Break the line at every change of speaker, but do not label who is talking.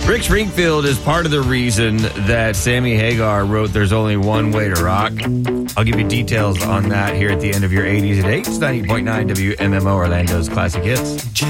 Rick Springfield is part of the reason that Sammy Hagar wrote There's Only One Way to Rock. I'll give you details on that here at the end of your 80s at 8. It's 90.9 WMMO, Orlando's Classic Hits.